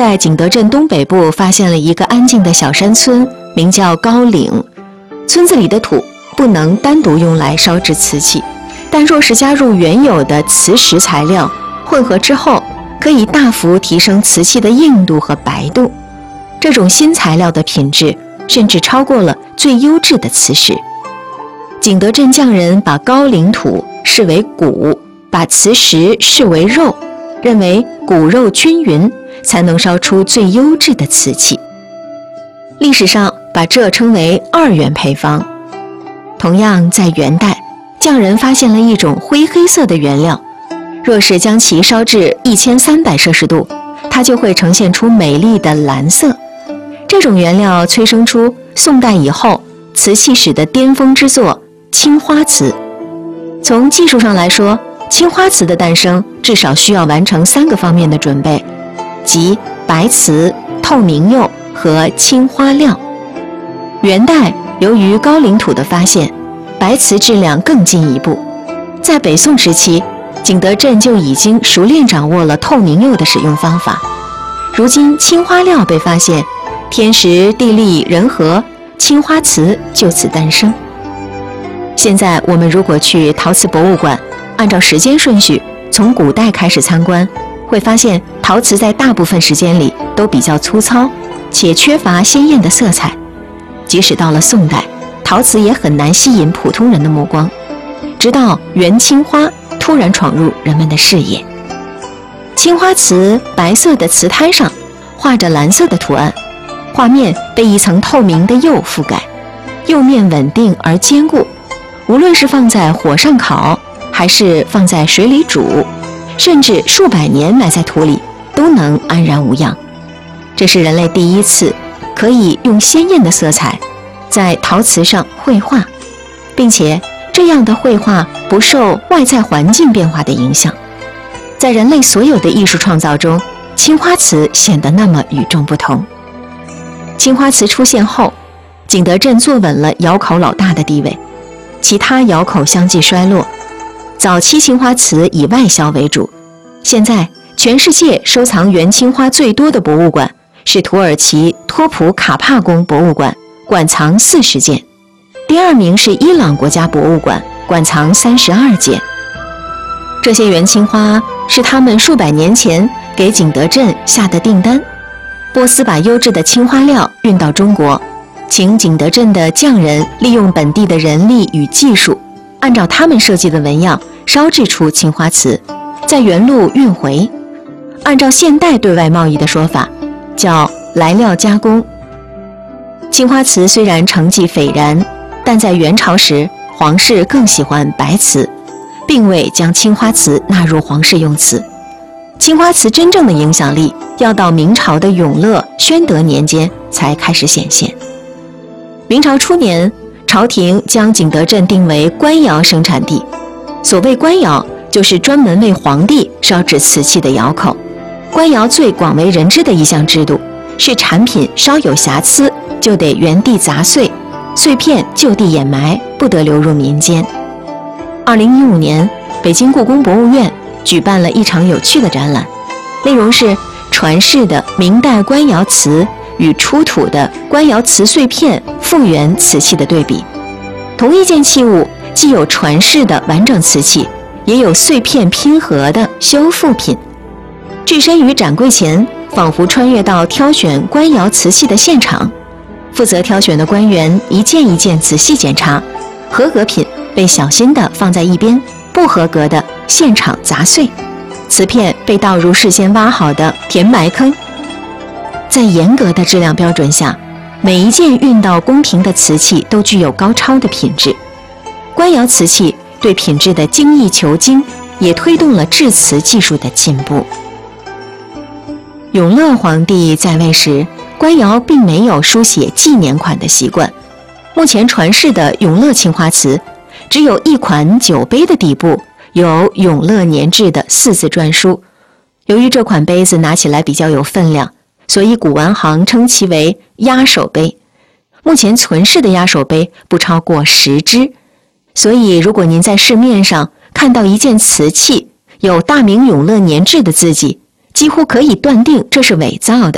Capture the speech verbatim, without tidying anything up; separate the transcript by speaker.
Speaker 1: 在景德镇东北部发现了一个安静的小山村，名叫高岭。村子里的土不能单独用来烧制瓷器，但若是加入原有的磁石材料，混合之后，可以大幅提升瓷器的硬度和白度。这种新材料的品质甚至超过了最优质的磁石。景德镇匠人把高岭土视为骨，把磁石视为肉，认为骨肉均匀才能烧出最优质的瓷器。历史上把这称为二元配方。同样在元代，匠人发现了一种灰黑色的原料，若是将其烧至一千三百摄氏度，它就会呈现出美丽的蓝色。这种原料催生出宋代以后瓷器史的巅峰之作青花瓷。从技术上来说，青花瓷的诞生至少需要完成三个方面的准备，即白瓷、透明釉和青花料。元代由于高岭土的发现，白瓷质量更进一步。在北宋时期，景德镇就已经熟练掌握了透明釉的使用方法。如今青花料被发现，天时地利人和，青花瓷就此诞生。现在我们如果去陶瓷博物馆，按照时间顺序从古代开始参观，会发现陶瓷在大部分时间里都比较粗糙，且缺乏鲜艳的色彩。即使到了宋代，陶瓷也很难吸引普通人的目光，直到元青花突然闯入人们的视野。青花瓷白色的瓷胎上画着蓝色的图案，画面被一层透明的釉覆盖，釉面稳定而坚固，无论是放在火上烤，还是放在水里煮，甚至数百年埋在土里，都能安然无恙。这是人类第一次可以用鲜艳的色彩在陶瓷上绘画，并且这样的绘画不受外在环境变化的影响。在人类所有的艺术创造中，青花瓷显得那么与众不同。青花瓷出现后，景德镇坐稳了窑口老大的地位，其他窑口相继衰落。早期青花瓷以外销为主，现在全世界收藏元青花最多的博物馆是土耳其托普卡帕宫博物馆，馆藏四十件。第二名是伊朗国家博物馆，馆藏三十二件。这些元青花是他们数百年前给景德镇下的订单。波斯把优质的青花料运到中国，请景德镇的匠人利用本地的人力与技术，按照他们设计的纹样烧制出青花瓷，在原路运回。按照现代对外贸易的说法，叫来料加工。青花瓷虽然成绩斐然，但在元朝时，皇室更喜欢白瓷，并未将青花瓷纳入皇室用词。青花瓷真正的影响力要到明朝的永乐、宣德年间才开始显现。明朝初年，朝廷将景德镇定为官窑生产地。所谓官窑，就是专门为皇帝烧制瓷器的窑口。官窑最广为人知的一项制度是产品稍有瑕疵就得原地砸碎，碎片就地掩埋，不得流入民间。二零一五年，北京故宫博物院举办了一场有趣的展览，内容是传世的明代官窑瓷与出土的官窑瓷碎片复原瓷器的对比。同一件器物既有传世的完整瓷器，也有碎片拼合的修复品。置身于展柜前，仿佛穿越到挑选官窑瓷器的现场。负责挑选的官员一件一件仔细检查，合格品被小心地放在一边，不合格的现场砸碎，瓷片被倒入事先挖好的填埋坑。在严格的质量标准下，每一件运到宫廷的瓷器都具有高超的品质。官窑瓷器对品质的精益求精，也推动了制瓷技术的进步。永乐皇帝在位时，官窑并没有书写纪年款的习惯。目前传世的永乐青花瓷，只有一款酒杯的底部有永乐年制的四字篆书。由于这款杯子拿起来比较有分量，所以古玩行称其为压手杯。目前存世的压手杯不超过十只，所以如果您在市面上看到一件瓷器有大明永乐年制的字迹，几乎可以断定这是伪造的。